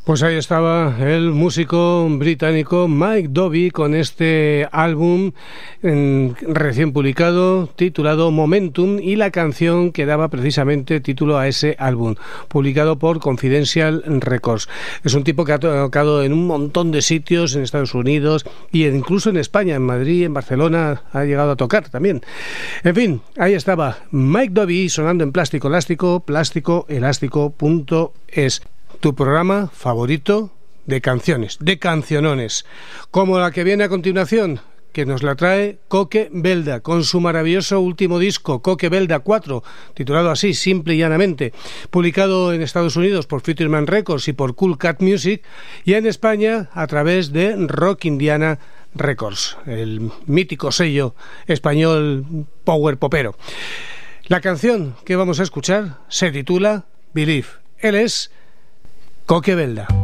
Pues ahí estaba el músico británico Mike Dobie con este álbum recién publicado titulado Momentum, y la canción que daba precisamente título a ese álbum, publicado por Confidential Records. Es un tipo que ha tocado en un montón de sitios en Estados Unidos e incluso en España, en Madrid, en Barcelona ha llegado a tocar también. En fin, ahí estaba Mike Dobie sonando en Plástico Elástico, plásticoelástico.es. Tu programa favorito de canciones, de cancionones, como la que viene a continuación, que nos la trae Coque Belda, con su maravilloso último disco, Coque Belda 4, titulado así, simple y llanamente, publicado en Estados Unidos por Futureman Records y por Cool Cat Music, y en España a través de Rock Indiana Records, el mítico sello español power popero. La canción que vamos a escuchar se titula Believe. Él es Coque Belda.